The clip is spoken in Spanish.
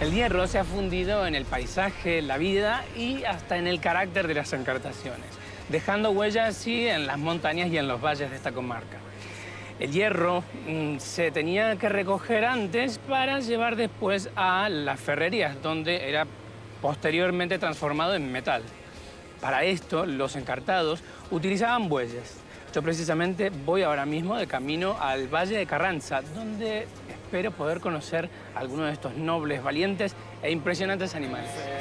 El hierro se ha fundido en el paisaje, la vida y hasta en el carácter de las encartaciones, dejando huellas así en las montañas y en los valles de esta comarca. El hierro se tenía que recoger antes para llevar después a las ferrerías, donde era posteriormente transformado en metal. Para esto, los encartados utilizaban bueyes. Yo precisamente voy ahora mismo de camino al Valle de Carranza, donde espero poder conocer a algunos de estos nobles, valientes e impresionantes animales.